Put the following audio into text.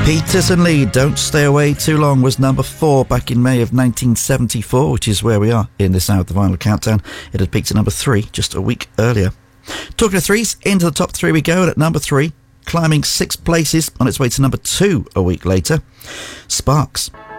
Peters and Lee, Don't Stay Away Too Long, was number 4 back in May of 1974, which is where we are in this hour of the Vinyl Countdown. It had peaked at number 3 just a week earlier. Talking of threes, into the top 3 we go, and at number 3, climbing 6 places on its way to number 2 a week later, Sparks.